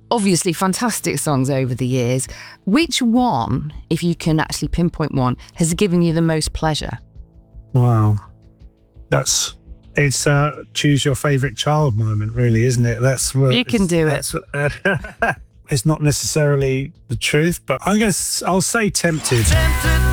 obviously fantastic songs over the years. Which one, if you can actually pinpoint one, has given you the most pleasure? Wow. It's choose your favourite child moment, really, isn't it? You can do it. It's not necessarily the truth, but I'll say Tempted.